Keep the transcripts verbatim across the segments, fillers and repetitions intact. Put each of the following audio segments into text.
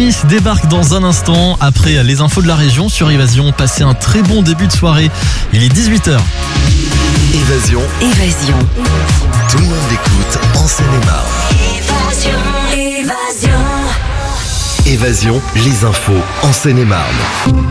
Yanis débarque dans un instant après les infos de la région sur Évasion. Passez un très bon début de soirée. Il est dix-huit heures. Évasion. Évasion. Tout le monde l'écoute en Seine-et-Marne. Évasion. Évasion. Évasion, les infos en Seine-et-Marne.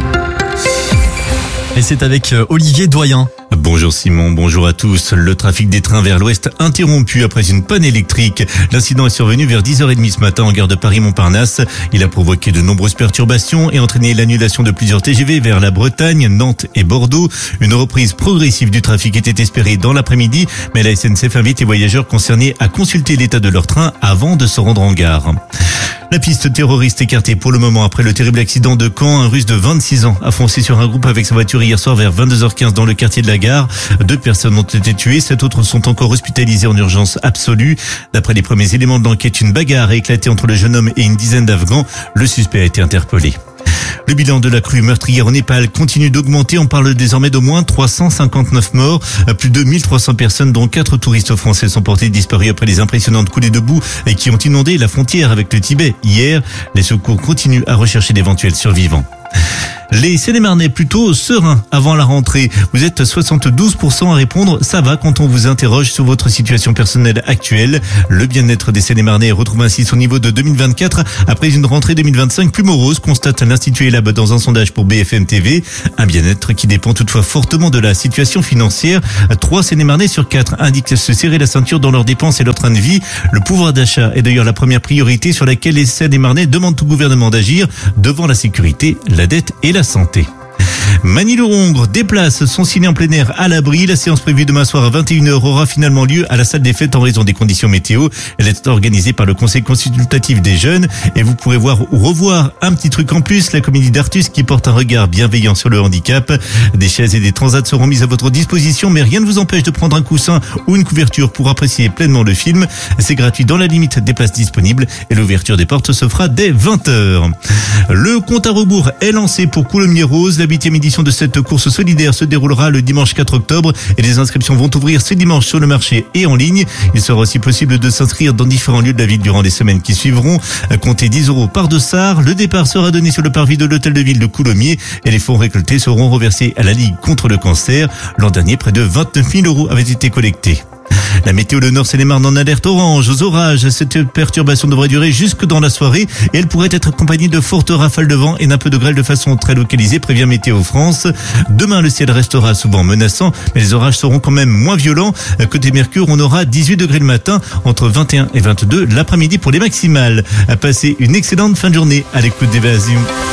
Et c'est avec Olivier Doyen. Bonjour Simon, bonjour à tous. Le trafic des trains vers l'ouest interrompu après une panne électrique. L'incident est survenu vers dix heures trente ce matin en gare de Paris-Montparnasse. Il a provoqué de nombreuses perturbations et entraîné l'annulation de plusieurs T G V vers la Bretagne, Nantes et Bordeaux. Une reprise progressive du trafic était espérée dans l'après-midi, mais la S N C F invite les voyageurs concernés à consulter l'état de leur train avant de se rendre en gare. La piste terroriste écartée pour le moment après le terrible accident de Caen. Un Russe de vingt-six ans a foncé sur un groupe avec sa voiture hier soir vers vingt-deux heures quinze dans le quartier de la gare. Deux personnes ont été tuées, sept autres sont encore hospitalisées en urgence absolue. D'après les premiers éléments de l'enquête, une bagarre a éclaté entre le jeune homme et une dizaine d'Afghans. Le suspect a été interpellé. Le bilan de la crue meurtrière au Népal continue d'augmenter. On parle désormais d'au moins trois cent cinquante-neuf morts. Plus de mille trois cents personnes, dont quatre touristes français, sont portés disparus après les impressionnantes coulées de boue qui ont inondé la frontière avec le Tibet hier. Les secours continuent à rechercher d'éventuels survivants. Les Seine-et-Marnais plutôt sereins avant la rentrée. Vous êtes soixante-douze pour cent à répondre ça va quand on vous interroge sur votre situation personnelle actuelle. Le bien-être des Seine-et-Marnais retrouve ainsi son niveau de deux mille vingt-quatre après une rentrée deux mille vingt-cinq plus morose, constate l'Institut Elab dans un sondage pour B F M T V. Un bien-être qui dépend toutefois fortement de la situation financière. Trois Seine-et-Marnais sur quatre indiquent se serrer la ceinture dans leurs dépenses et leur train de vie. Le pouvoir d'achat est d'ailleurs la première priorité sur laquelle les Seine-et-Marnais demandent au gouvernement d'agir devant la sécurité, la dette et la santé. Manille-le-Hongre, des places sont signées en plein air à l'abri. La séance prévue demain soir à vingt et une heures aura finalement lieu à la salle des fêtes en raison des conditions météo. Elle est organisée par le Conseil consultatif des jeunes et vous pourrez voir ou revoir un petit truc en plus, la comédie d'Artus qui porte un regard bienveillant sur le handicap. Des chaises et des transats seront mises à votre disposition, mais rien ne vous empêche de prendre un coussin ou une couverture pour apprécier pleinement le film. C'est gratuit dans la limite des places disponibles et l'ouverture des portes se fera dès vingt heures. Le compte à rebours est lancé pour Coulommiers Rose. La huitième édition de cette course solidaire se déroulera le dimanche quatre octobre et les inscriptions vont ouvrir ce dimanche sur le marché et en ligne. Il sera aussi possible de s'inscrire dans différents lieux de la ville durant les semaines qui suivront. Comptez dix euros par dossard. Le départ sera donné sur le parvis de l'hôtel de ville de Coulommiers et les fonds récoltés seront reversés à la Ligue contre le cancer. L'an dernier, près de vingt-neuf mille euros avaient été collectés. La météo, le Nord Seine-et-Marne en alerte orange aux orages. Cette perturbation devrait durer jusque dans la soirée et elle pourrait être accompagnée de fortes rafales de vent et d'un peu de grêle de façon très localisée, prévient Météo France. Demain, le ciel restera souvent menaçant, mais les orages seront quand même moins violents. Côté Mercure, on aura dix-huit degrés le matin, entre vingt et un et vingt-deux l'après-midi pour les maximales. À passer une excellente fin de journée à l'écoute d'Évasion.